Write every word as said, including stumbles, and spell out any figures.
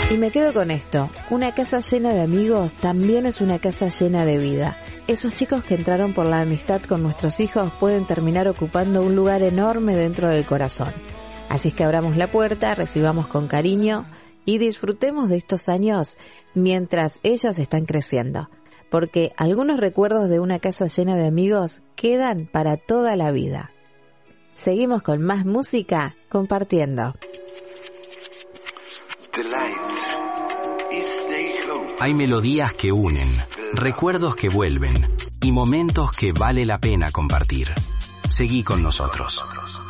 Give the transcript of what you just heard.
Y me quedo con esto, una casa llena de amigos también es una casa llena de vida. Esos chicos que entraron por la amistad con nuestros hijos pueden terminar ocupando un lugar enorme dentro del corazón. Así es que abramos la puerta, recibamos con cariño y disfrutemos de estos años mientras ellos están creciendo. Porque algunos recuerdos de una casa llena de amigos quedan para toda la vida. Seguimos con más música compartiendo. Hay melodías que unen, recuerdos que vuelven y momentos que vale la pena compartir. Seguí con nosotros.